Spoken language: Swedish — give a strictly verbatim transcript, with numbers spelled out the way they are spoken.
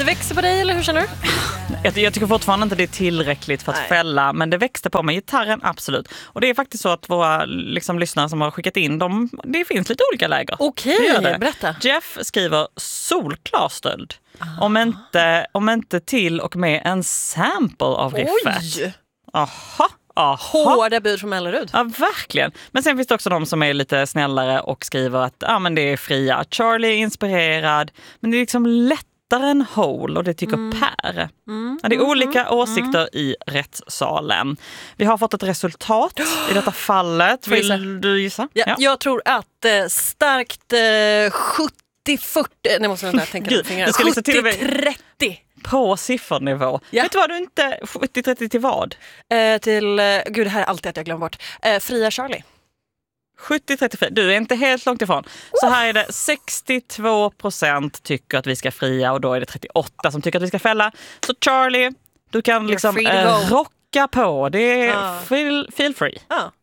det växer på dig, eller hur känner du? Jag, jag tycker fortfarande inte det är tillräckligt för att Nej. fälla, men det växte på med gitarren, absolut. Och det är faktiskt så att våra liksom, lyssnare som har skickat in dem, det finns lite olika läger. Okej, okay, berätta. Jeff skriver solklar stöld. Om inte, om inte till och med en sample av riffet. Oj! Aha. Aha. Hårda bud från Mellerud. Ja, verkligen. Men sen finns det också de som är lite snällare och skriver att ja, men det är fria. Charlie är inspirerad, men det är liksom lättare än Hole, och det tycker mm. Per. Mm. Ja, det är olika mm. åsikter mm. i rättssalen. Vi har fått ett resultat i detta fallet. Vill du gissa? Ja, ja. Jag tror att eh, starkt eh, sjuttio fyrtio, nej måste jag tänka på fingrarna. sjuttio trettio. På siffernivå. Ja. Vet du vad, du inte sjuttio trettio till vad? Eh, till, eh, gud det här är alltid att jag glömmer bort. Eh, fria Charlie. sjuttio trettiofyra, du är inte helt långt ifrån. Så här är det, sextiotvå procent tycker att vi ska fria och då är det trettioåtta som tycker att vi ska fälla. Så Charlie, du kan liksom eh, rocka på. Det är ah. feel, feel free. Ah.